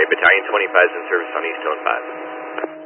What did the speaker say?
Battalion 25 is in service on East Zone 5.